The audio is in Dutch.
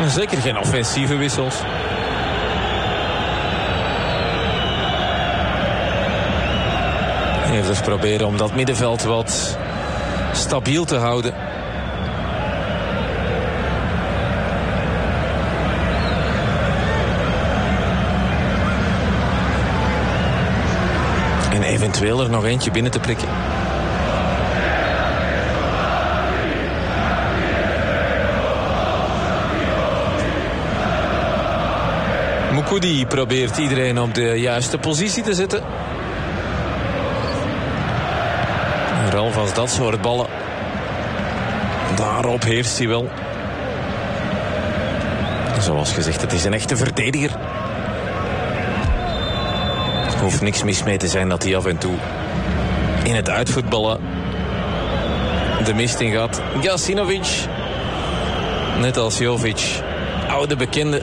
Zeker geen offensieve wissels. Even dus proberen om dat middenveld wat stabiel te houden. En eventueel er nog eentje binnen te prikken. Moukoudi probeert iedereen op de juiste positie te zetten. Ralf, als dat soort ballen. Daarop heerst hij wel. Zoals gezegd, het is een echte verdediger. Er hoeft niks mis mee te zijn dat hij af en toe in het uitvoetballen de mist in gaat. Gacinovic, net als Jovic, oude bekende.